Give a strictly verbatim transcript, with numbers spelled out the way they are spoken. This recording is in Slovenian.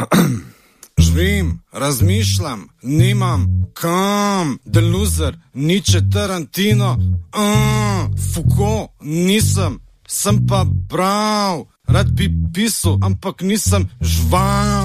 Živim, razmišljam, nimam kam, The Loser, Nietzsche, Tarantino, uh, Foucault, nisem, sem pa bral, rad bi pisal, ampak nisem žval.